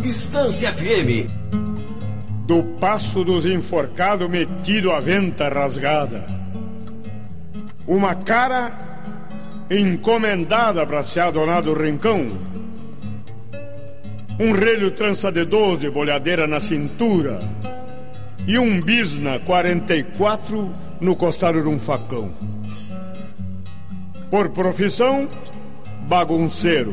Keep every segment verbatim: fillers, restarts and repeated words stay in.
Estância F M. Do passo dos enforcados metido a venta rasgada, uma cara encomendada pra se adonar do rincão, um relho trança de doze, bolhadeira na cintura e um bisna quarenta e quatro no costado de um facão. Por profissão, bagunceiro,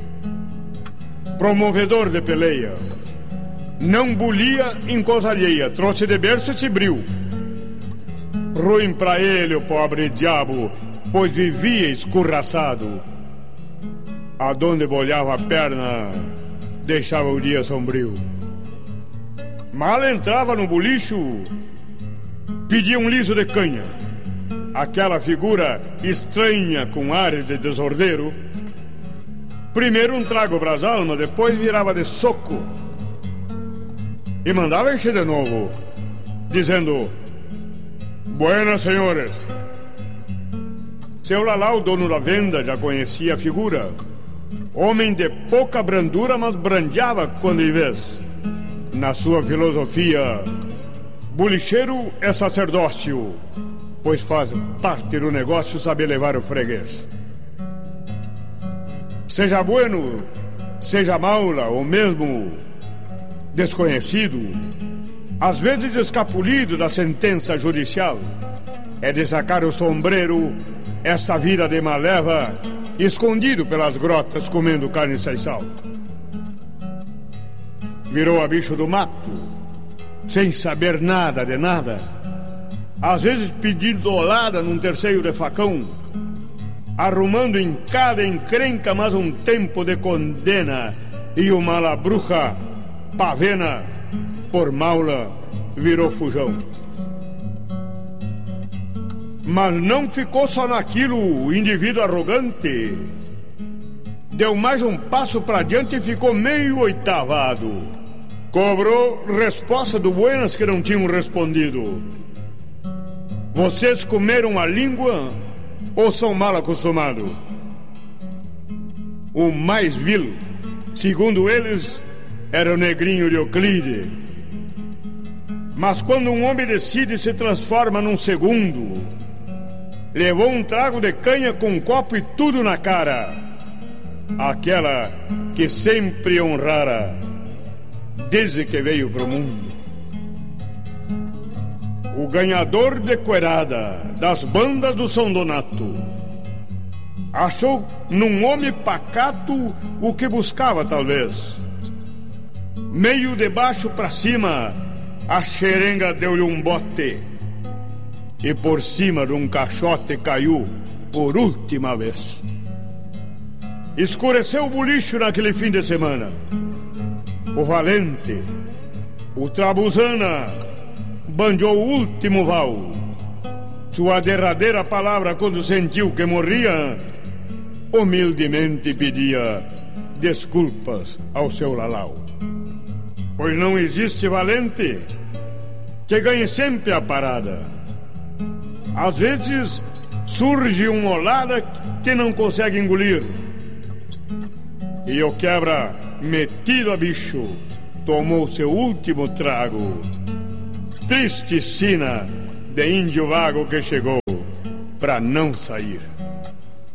promovedor de peleia, não bulia em coisa alheia, trouxe de berço esse bril. Ruim pra ele, o pobre diabo, pois vivia escurraçado. Aonde bolhava a perna, deixava o dia sombrio. Mal entrava no bolicho, pedia um liso de canha. Aquela figura estranha com ares de desordeiro. Primeiro um trago pras almas, depois virava de soco e mandava encher de novo, dizendo: buenas, senhores. Seu Lalau, dono da venda, já conhecia a figura. Homem de pouca brandura, mas brandeava quando em vez. Na sua filosofia, bolicheiro é sacerdócio, pois faz parte do negócio saber levar o freguês. Seja bueno, seja maula ou mesmo desconhecido, às vezes escapulido da sentença judicial, é de sacar o sombreiro esta vida de maleva, escondido pelas grotas comendo carne sem sal. Virou a bicho do mato, sem saber nada de nada, às vezes pedindo olada num terceiro de facão, arrumando em cada encrenca mais um tempo de condena, e o malabruja pavena, por maula, virou fujão. Mas não ficou só naquilo o indivíduo arrogante. Deu mais um passo para diante e ficou meio oitavado. Cobrou resposta do buenas que não tinham respondido. Vocês comeram a língua ou são mal acostumados? O mais vil, segundo eles, era o negrinho de Euclide. Mas quando um homem decide se transforma num segundo, levou um trago de canha com um copo e tudo na cara. Aquela que sempre honrara desde que veio pro mundo. O ganhador de coerada das bandas do São Donato achou num homem pacato o que buscava talvez. Meio de baixo pra cima, a xerenga deu-lhe um bote e por cima de um caixote caiu por última vez. Escureceu o bolicho naquele fim de semana. O valente, o trabuzana, banjou o último val. Sua derradeira palavra quando sentiu que morria, humildemente pedia desculpas ao seu Lalau. Pois não existe valente que ganhe sempre a parada. Às vezes surge uma olada que não consegue engolir, e o quebra, metido a bicho, tomou seu último trago. Triste sina de índio vago que chegou pra não sair.